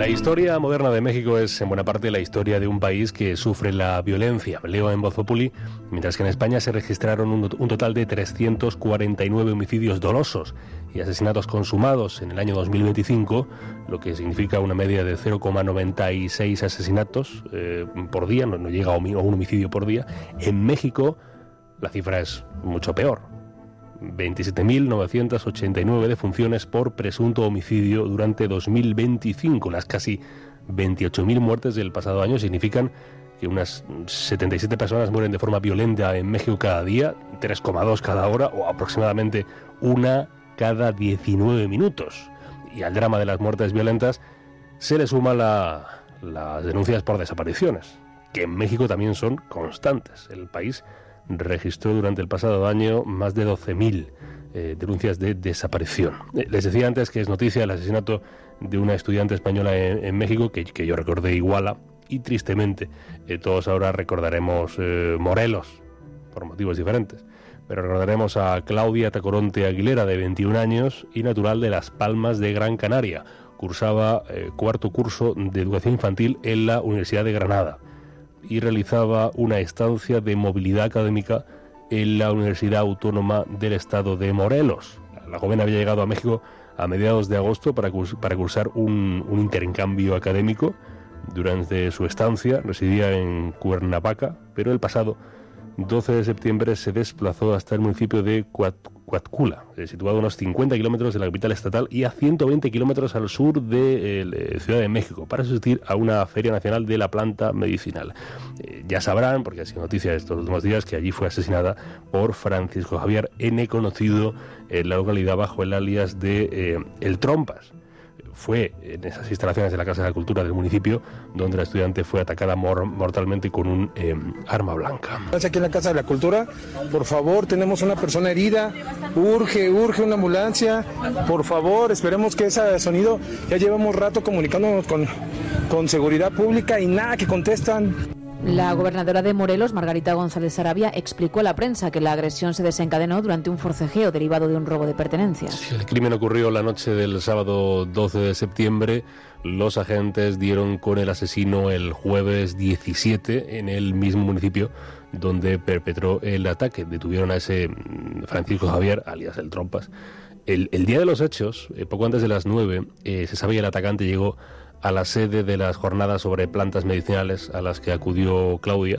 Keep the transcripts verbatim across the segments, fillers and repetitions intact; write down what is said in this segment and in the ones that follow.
La historia moderna de México es en buena parte la historia de un país que sufre la violencia. Leo en Voz Populi, mientras que en España se registraron un, un total de trescientos cuarenta y nueve homicidios dolosos y asesinatos consumados en el año dos mil veinticinco, lo que significa una media de cero coma noventa y seis asesinatos eh, por día, no, no llega a un homicidio por día. En México la cifra es mucho peor. veintisiete mil novecientas ochenta y nueve defunciones por presunto homicidio durante dos mil veinticinco. Las casi veintiocho mil muertes del pasado año significan que unas setenta y siete personas mueren de forma violenta en México cada día, tres coma dos cada hora o aproximadamente una cada diecinueve minutos. Y al drama de las muertes violentas se le suma la, las denuncias por desapariciones, que en México también son constantes. El país registró durante el pasado año más de doce mil eh, denuncias de desaparición. Eh, les decía antes que es noticia el asesinato de una estudiante española en, en México, que, que yo recordé Iguala, y tristemente eh, todos ahora recordaremos eh, Morelos, por motivos diferentes. Pero recordaremos a Claudia Tacoronte Aguilera, de veintiún años y natural de Las Palmas de Gran Canaria. Cursaba eh, cuarto curso de educación infantil en la Universidad de Granada y realizaba una estancia de movilidad académica en la Universidad Autónoma del Estado de Morelos. La joven había llegado a México a mediados de agosto para, curs- para cursar un, un intercambio académico. Durante su estancia residía en Cuernavaca, pero el pasado doce de septiembre se desplazó hasta el municipio de Coat- Coatcula, eh, situado a unos cincuenta kilómetros de la capital estatal y a ciento veinte kilómetros al sur de eh, Ciudad de México, para asistir a una feria nacional de la planta medicinal. Eh, ya sabrán, porque ha sido noticia estos últimos días, que allí fue asesinada por Francisco Javier N., conocido en la localidad bajo el alias de eh, El Trompas. Fue en esas instalaciones de la Casa de la Cultura del municipio donde la estudiante fue atacada mor- mortalmente con un eh, arma blanca. Aquí en la Casa de la Cultura, por favor, tenemos una persona herida, urge, urge una ambulancia, por favor, esperemos que ese sonido, ya llevamos rato comunicándonos con, con seguridad pública y nada que contestan. La gobernadora de Morelos, Margarita González Sarabia, explicó a la prensa que la agresión se desencadenó durante un forcejeo derivado de un robo de pertenencias. Sí, el crimen ocurrió la noche del sábado doce de septiembre. Los agentes dieron con el asesino el jueves diecisiete en el mismo municipio donde perpetró el ataque. Detuvieron a ese Francisco Javier, alias El Trompas. El, el día de los hechos, eh, poco antes de las nueve, eh, se sabía que el atacante llegó a la sede de las jornadas sobre plantas medicinales a las que acudió Claudia.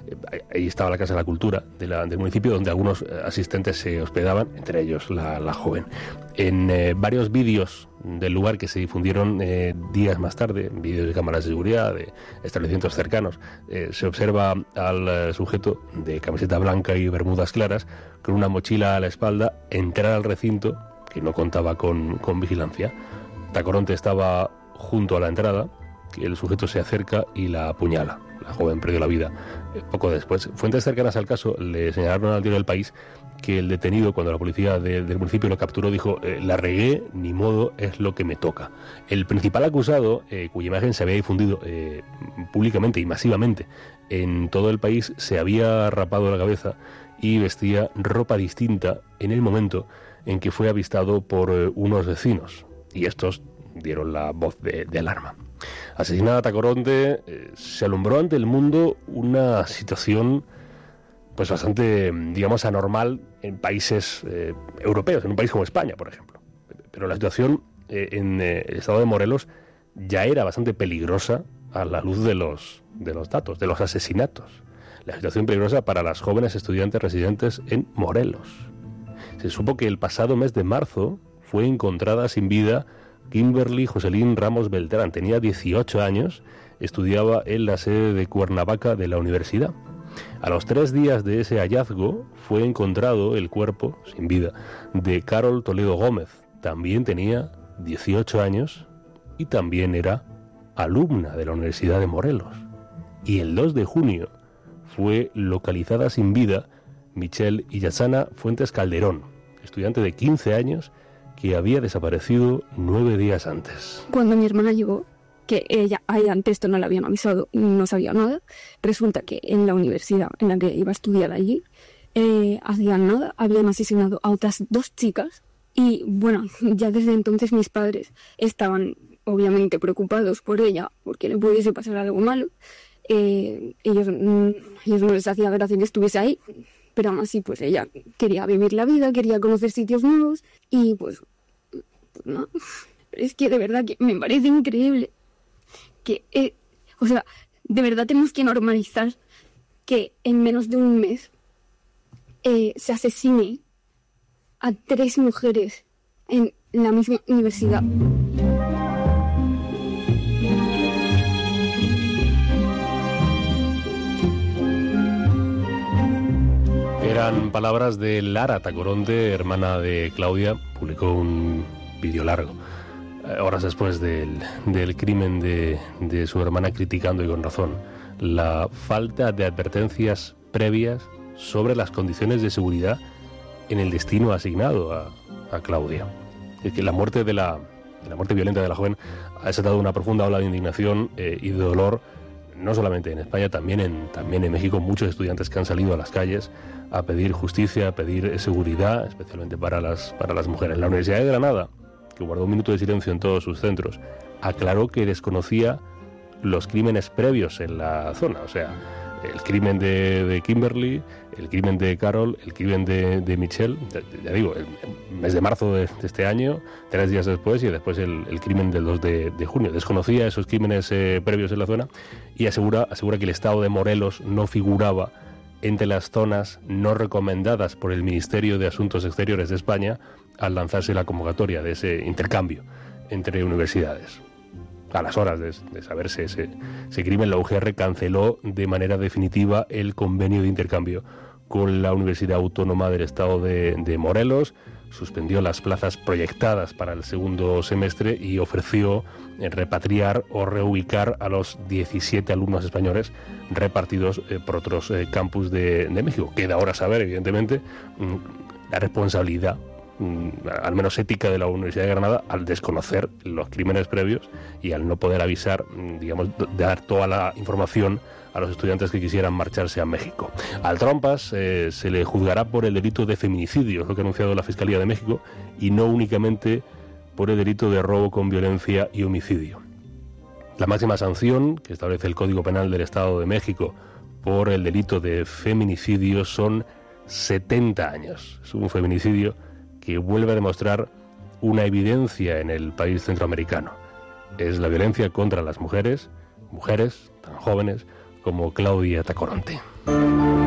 Ahí estaba la Casa de la Cultura de la, del municipio, donde algunos asistentes se hospedaban, entre ellos la, la joven. En eh, varios vídeos del lugar que se difundieron eh, días más tarde, vídeos de cámaras de seguridad, de establecimientos cercanos, eh, se observa al eh, sujeto de camiseta blanca y bermudas claras, con una mochila a la espalda, entrar al recinto, que no contaba con, con vigilancia. Tacoronte estaba junto a la entrada, el sujeto se acerca y la apuñala. La joven perdió la vida eh, poco después. Fuentes cercanas al caso le señalaron al diario El País que el detenido, cuando la policía de, del municipio lo capturó, dijo: eh, la regué, ni modo, es lo que me toca. El principal acusado, eh, cuya imagen se había difundido eh, públicamente y masivamente en todo el país, se había rapado la cabeza y vestía ropa distinta en el momento en que fue avistado por eh, unos vecinos, y estos dieron la voz de, de alarma. Asesinada Tacoronte, eh, se alumbró ante el mundo una situación pues bastante, digamos, anormal en países eh, europeos, en un país como España, por ejemplo. Pero la situación eh, en eh, el estado de Morelos ya era bastante peligrosa a la luz de los, de los datos, de los asesinatos. La situación peligrosa para las jóvenes estudiantes residentes en Morelos. Se supo que el pasado mes de marzo fue encontrada sin vida Kimberly Joselín Ramos Beltrán. Tenía dieciocho años, estudiaba en la sede de Cuernavaca de la universidad. A los tres días de ese hallazgo fue encontrado el cuerpo, sin vida, de Carol Toledo Gómez. También tenía dieciocho años y también era alumna de la Universidad de Morelos. Y el dos de junio fue localizada sin vida Michelle Illatsana Fuentes Calderón, estudiante de quince años que había desaparecido nueve días antes. Cuando mi hermana llegó, que ella, a ella antes esto no le habían avisado, no sabía nada, resulta que en la universidad en la que iba a estudiar allí, eh, hacían nada, habían asesinado a otras dos chicas y bueno, ya desde entonces mis padres estaban obviamente preocupados por ella, porque le pudiese pasar algo malo. Eh, ellos, mm, ellos no les hacía gracia que estuviese ahí, pero aún así pues ella quería vivir la vida, quería conocer sitios nuevos y pues, pues no. Pero es que de verdad que me parece increíble que, eh, o sea, de verdad tenemos que normalizar que en menos de un mes eh, se asesine a tres mujeres en la misma universidad. Eran palabras de Lara Tacoronte, hermana de Claudia. Publicó un vídeo largo horas después del, del crimen de, de su hermana, criticando, y con razón, la falta de advertencias previas sobre las condiciones de seguridad en el destino asignado a, a Claudia. Es que la muerte de la, la muerte violenta de la joven ha desatado una profunda ola de indignación eh, y de dolor, no solamente en España, también en, también en México. Muchos estudiantes que han salido a las calles a pedir justicia, a pedir seguridad, especialmente para las, para las mujeres. La Universidad de Granada, que guardó un minuto de silencio en todos sus centros, aclaró que desconocía los crímenes previos en la zona, o sea, el crimen de, de Kimberly, el crimen de Carol, el crimen de, de Michelle, ya, ya digo, el, el mes de marzo de, de este año, tres días después, y después el, el crimen del dos de, de junio. Desconocía esos crímenes eh, previos en la zona y asegura, asegura que el estado de Morelos no figuraba entre las zonas no recomendadas por el Ministerio de Asuntos Exteriores de España al lanzarse la convocatoria de ese intercambio entre universidades. A las horas de, de saberse ese, ese crimen, la U G R canceló de manera definitiva el convenio de intercambio con la Universidad Autónoma del Estado de, de Morelos, suspendió las plazas proyectadas para el segundo semestre y ofreció repatriar o reubicar a los diecisiete alumnos españoles repartidos eh, por otros eh, campus de, de México. Queda ahora saber, evidentemente, la responsabilidad, al menos ética, de la Universidad de Granada al desconocer los crímenes previos y al no poder avisar, digamos, dar toda la información a los estudiantes que quisieran marcharse a México. Al Trompas eh, se le juzgará por el delito de feminicidio, es lo que ha anunciado la Fiscalía de México, y no únicamente por el delito de robo con violencia y homicidio. La máxima sanción que establece el Código Penal del Estado de México por el delito de feminicidio son setenta años. Es un feminicidio que vuelve a demostrar una evidencia en el país centroamericano. Es la violencia contra las mujeres, mujeres tan jóvenes como Claudia Tacoronte.